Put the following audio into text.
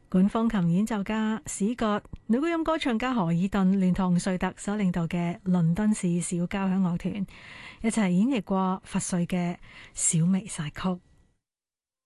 管風琴演奏家史葛、女高音歌唱家何爾頓聯同瑞特所領導嘅倫敦市小交響樂團一齊演繹過佛瑞嘅小彌撒曲。